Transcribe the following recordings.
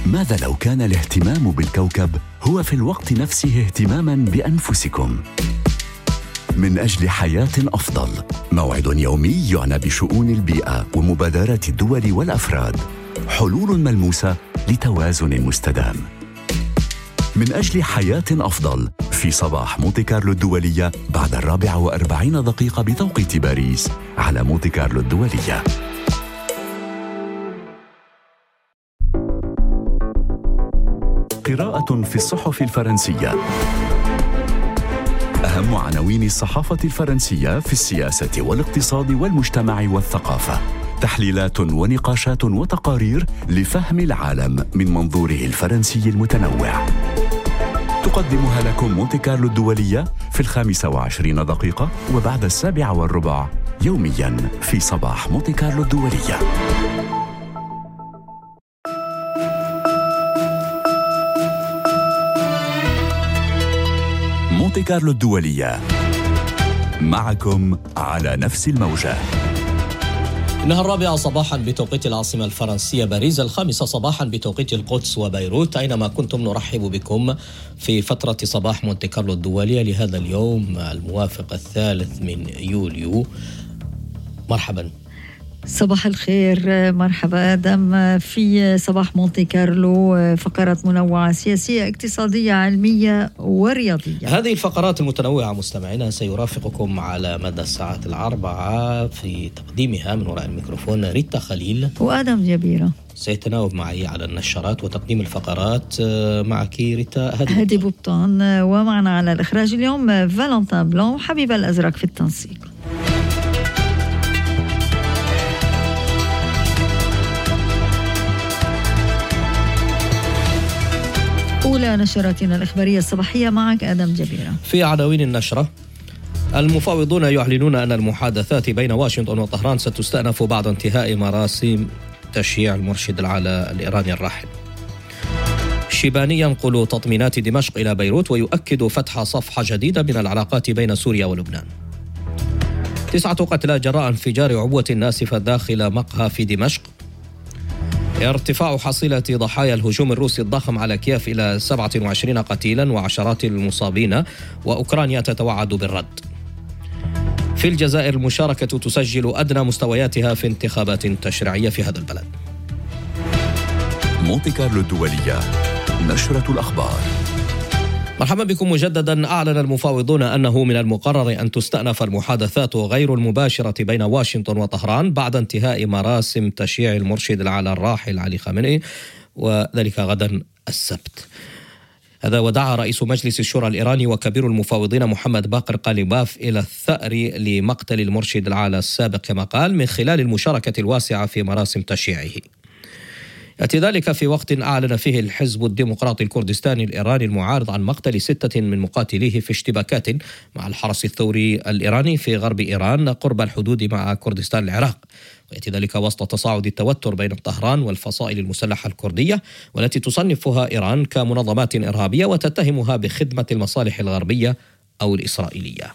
ماذا لو كان الاهتمام بالكوكب هو في الوقت نفسه اهتماماً بأنفسكم؟ من أجل حياة أفضل، موعد يومي يعنى بشؤون البيئة ومبادرة الدول والأفراد، حلول ملموسة لتوازن مستدام. من أجل حياة أفضل في صباح مونتي كارلو الدولية بعد 44 بتوقيت باريس على مونتي كارلو الدولية. قراءة في الصحف الفرنسية. أهم عناوين الصحافة الفرنسية في السياسة والاقتصاد والمجتمع والثقافة، تحليلات ونقاشات وتقارير لفهم العالم من منظوره الفرنسي المتنوع. تقدمها لكم مونتي كارلو الدولية في 25 وبعد 7:15 يومياً في صباح مونتي كارلو الدولية. مونتي كارلو الدولية معكم على نفس الموجة. إنها 4 صباحا بتوقيت العاصمة الفرنسية باريس، 5 صباحا بتوقيت القدس وبيروت. أينما كنتم نرحب بكم في فترة صباح مونتي كارلو الدولية لهذا اليوم الموافق 3 من يوليو. مرحبا. صباح الخير، مرحبا آدم. في صباح مونتي كارلو فقرات منوعة سياسية اقتصادية علمية ورياضية. هذه الفقرات المتنوعة مستمعينا سيرافقكم على مدى الساعات 4 في تقديمها من وراء الميكروفون ريتا خليل وآدم جبيرة. سيتناوب معي على النشرات وتقديم الفقرات معك ريتا هادي بوبطان، ومعنا على الإخراج اليوم فالنتين بلون حبيب الأزرق في التنسيق. أولى نشراتنا الإخبارية الصباحية معك آدم جبيرة. في عناوين النشرة: المفاوضون يعلنون أن المحادثات بين واشنطن وطهران ستستأنف بعد انتهاء مراسم تشييع المرشد الأعلى الإيراني الراحل. شيباني ينقل تطمينات دمشق إلى بيروت ويؤكد فتح صفحة جديدة من العلاقات بين سوريا ولبنان. 9 قتلى جراء انفجار عبوة ناسفة داخل مقهى في دمشق. ارتفاع حصيلة ضحايا الهجوم الروسي الضخم على كييف إلى 27 قتيلا وعشرات المصابين، وأوكرانيا تتوعد بالرد. في الجزائر المشاركة تسجل أدنى مستوياتها في انتخابات تشريعية في هذا البلد. مونتي كارلو الدولية، نشرة الأخبار. مرحبا بكم مجددا. أعلن المفاوضون أنه من المقرر أن تستأنف المحادثات غير المباشرة بين واشنطن وطهران بعد انتهاء مراسم تشييع المرشد الأعلى الراحل علي خامنئي، وذلك غدا السبت. هذا ودعا رئيس مجلس الشورى الإيراني وكبير المفاوضين محمد باقر قاليباف إلى الثأر لمقتل المرشد الأعلى السابق كما قال من خلال المشاركة الواسعة في مراسم تشييعه. يأتي ذلك في وقت أعلن فيه الحزب الديمقراطي الكردستاني الإيراني المعارض عن مقتل 6 من مقاتليه في اشتباكات مع الحرس الثوري الإيراني في غرب إيران قرب الحدود مع كردستان العراق. ويأتي ذلك وسط تصاعد التوتر بين طهران والفصائل المسلحة الكردية، والتي تصنفها إيران كمنظمات إرهابية وتتهمها بخدمة المصالح الغربية أو الإسرائيلية.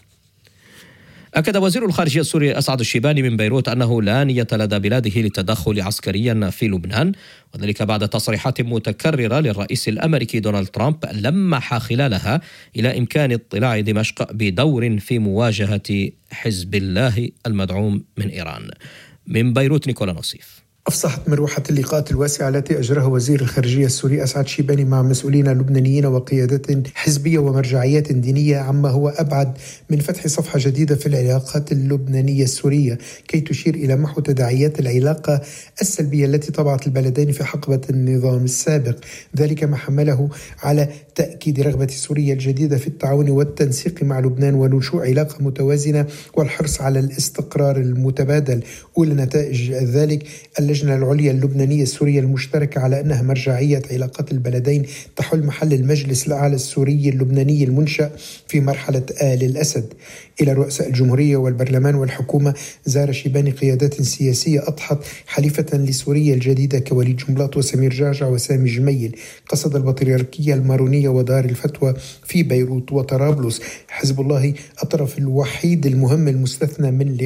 أكد وزير الخارجية السوري أسعد الشيباني من بيروت أنه لا نية لدى بلاده للتدخل عسكريا في لبنان، وذلك بعد تصريحات متكررة للرئيس الأمريكي دونالد ترامب لمح خلالها إلى إمكان اطلاع دمشق بدور في مواجهة حزب الله المدعوم من إيران. من بيروت نيكولا نصيف. أفصحت مروحة اللقاءات الواسعة التي أجراها وزير الخارجية السوري أسعد شيباني مع مسؤولين لبنانيين وقيادات حزبية ومرجعيات دينية عما هو أبعد من فتح صفحة جديدة في العلاقات اللبنانية السورية كي تشير إلى محو تداعيات العلاقة السلبية التي طبعت البلدين في حقبة النظام السابق، ذلك ما حمله على تأكيد رغبة سوريا الجديدة في التعاون والتنسيق مع لبنان ونشوء علاقة متوازنة والحرص على الاستقرار المتبادل. أولى نتائج ذلك اللجنة العليا اللبنانية السورية المشتركة على أنها مرجعية علاقات البلدين تحل محل المجلس الأعلى السوري اللبناني المنشأ في مرحلة آل الأسد. إلى رؤساء الجمهورية والبرلمان والحكومة زار شيباني قيادات سياسية أضحت حليفة لسوريا الجديدة كوليد جنبلاط وسمير جعجع وسامي جميل. قصد البطريركية المارونية ودار الفتوى في بيروت وطرابلس. حزب الله الطرف الوحيد المهم المستثنى من